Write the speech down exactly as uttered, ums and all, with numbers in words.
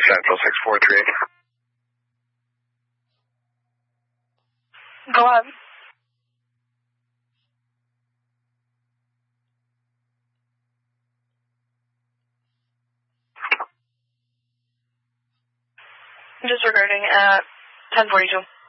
Central six four three. Go ahead. Disregarding at ten forty-two.